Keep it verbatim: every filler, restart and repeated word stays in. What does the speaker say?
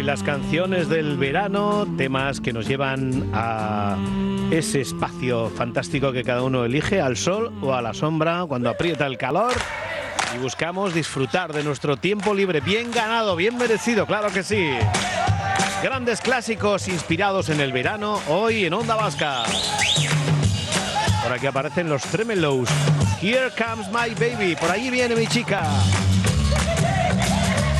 hoy las canciones del verano, temas que nos llevan a ese espacio fantástico que cada uno elige, al sol o a la sombra, cuando aprieta el calor. Y buscamos disfrutar de nuestro tiempo libre, bien ganado, bien merecido, claro que sí. Grandes clásicos inspirados en el verano, hoy en Onda Vasca. Por aquí aparecen los Tremelows. Here comes my baby, por allí viene mi chica.